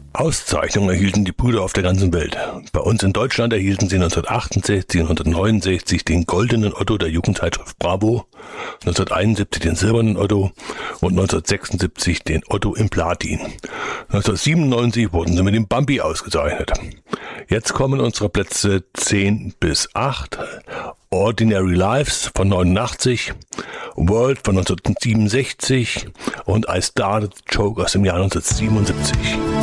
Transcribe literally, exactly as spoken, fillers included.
Auszeichnungen erhielten die Brüder auf der ganzen Welt. Bei uns in Deutschland erhielten sie neunzehnhundertachtundsechzig und neunzehnhundertneunundsechzig den Goldenen Otto der Jugendzeitschrift Bravo, neunzehnhunderteinundsiebzig den Silbernen Otto und neunzehnhundertsechsundsiebzig den Otto im Platin. neunzehnhundertsiebenundneunzig wurden sie mit dem Bambi ausgezeichnet. Jetzt kommen unsere Plätze zehn bis acht. Ordinary Lives von neunundachtzig, World von neunzehnhundertsiebenundsechzig und I Started the Joke aus dem Jahr neunzehnhundertsiebenundsiebzig.